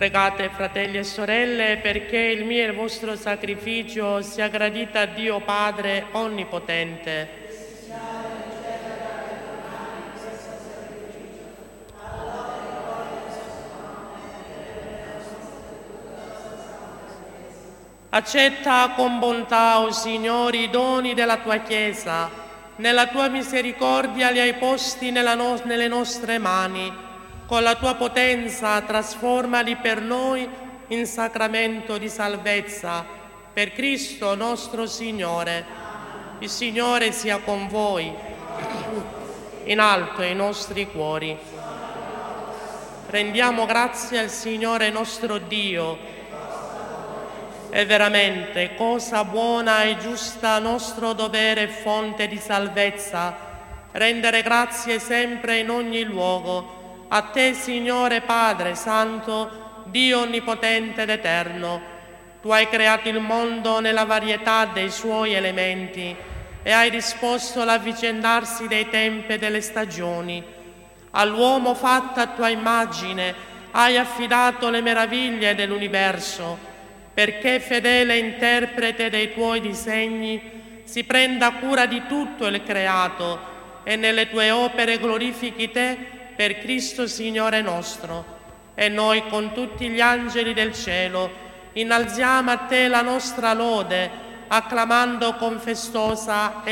Pregate, fratelli e sorelle, perché il mio e il vostro sacrificio sia gradito a Dio Padre Onnipotente. Accetta con bontà, o Signore, i doni della tua Chiesa. Nella tua misericordia li hai posti nelle nostre mani. Con la tua potenza trasformali per noi in sacramento di salvezza. Per Cristo nostro Signore. Il Signore sia con voi. In alto i nostri cuori. Rendiamo grazie al Signore nostro Dio. È veramente cosa buona e giusta, nostro dovere e fonte di salvezza, rendere grazie sempre in ogni luogo. A te, Signore Padre Santo, Dio Onnipotente ed Eterno. Tu hai creato il mondo nella varietà dei suoi elementi e hai disposto l'avvicendarsi dei tempi e delle stagioni. All'uomo fatto a tua immagine hai affidato le meraviglie dell'universo, perché fedele interprete dei tuoi disegni si prenda cura di tutto il creato e nelle tue opere glorifichi te per Cristo Signore nostro. E noi con tutti gli angeli del cielo innalziamo a te la nostra lode, acclamando con festosa